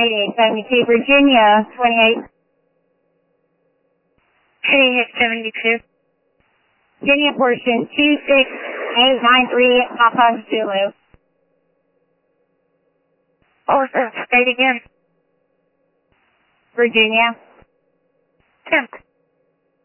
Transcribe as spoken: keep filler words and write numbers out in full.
eighty-eight seventy-two, Virginia, twenty-eight. eighty-eight seventy-two. Virginia portion two six eight nine three, Papa Zulu. What was that? State again. Virginia. tenth.